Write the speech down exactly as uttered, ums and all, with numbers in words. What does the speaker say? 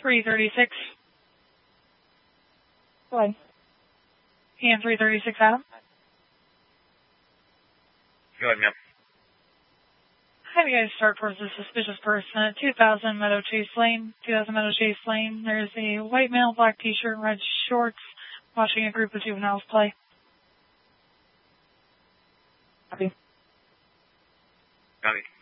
three thirty-six. What? And three thirty-six Adam. Go ahead, ma'am. Have you guys start towards a suspicious person at two thousand Meadow Chase Lane. two thousand Meadow Chase Lane. There's a white male, black t-shirt, red shorts, watching a group of juveniles play. Copy. Copy.